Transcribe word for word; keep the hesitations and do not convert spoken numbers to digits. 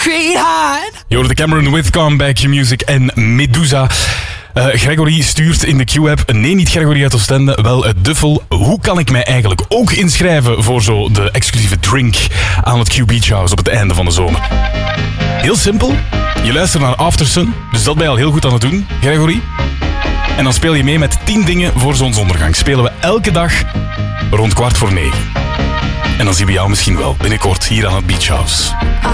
concrete heart. Je hoorde Cameron with Comeback Music en Medusa. Uh, Gregory stuurt in de Q-app, nee niet Gregory uit Oostende, wel het Duffel. Hoe kan ik mij eigenlijk ook inschrijven voor zo de exclusieve drink aan het Q Beach House op het einde van de zomer? Heel simpel, je luistert naar Aftersun, dus dat ben je al heel goed aan het doen, Gregory. En dan speel je mee met tien dingen voor zonsondergang. Spelen we elke dag rond kwart voor negen. En dan zien we jou misschien wel binnenkort hier aan het Beach House.